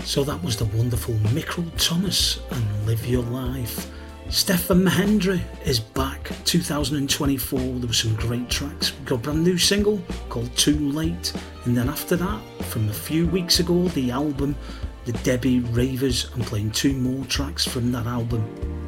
So that was the wonderful Mickrell Thomas and Live Your Life. Stefan Mahendra is back 2024. There were some great tracks. We got a brand new single called Too Late, and then after that, from a few weeks ago, the album The Debbie Ravers. I'm playing two more tracks from that album.